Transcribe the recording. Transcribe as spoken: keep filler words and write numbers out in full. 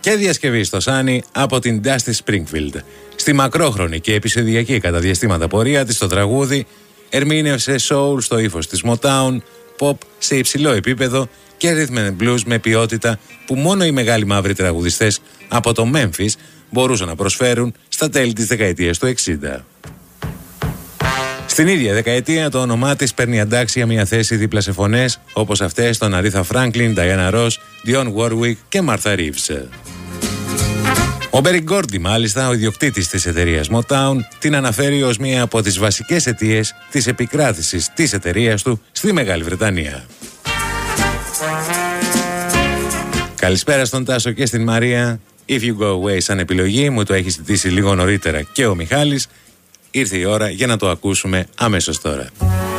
και διασκευή στο Sunny από την Dusty Springfield. Στη μακρόχρονη και επεισοδιακή κατά διαστήματα πορεία της στο τραγούδι ερμήνευσε soul στο ύφος της Motown, pop σε υψηλό επίπεδο και rhythm and blues με ποιότητα που μόνο οι μεγάλοι μαύροι τραγουδιστές από το Memphis μπορούσαν να προσφέρουν στα τέλη της δεκαετίας του εξήντα. Στην ίδια δεκαετία το όνομά της παίρνει αντάξια μια θέση δίπλα σε φωνές όπως αυτές των Aretha Franklin, Diana Ross, Dionne Warwick και Martha Reeves. Ο Berry Gordy, μάλιστα, ο ιδιοκτήτης της εταιρείας Motown, την αναφέρει ως μία από τις βασικές αιτίες της επικράτησης της εταιρείας του στη Μεγάλη Βρετανία. Καλησπέρα στον Τάσο και στην Μαρία. If You Go Away σαν επιλογή, μου το έχει ζητήσει λίγο νωρίτερα και ο Μιχάλης. Ήρθε η ώρα για να το ακούσουμε αμέσως τώρα.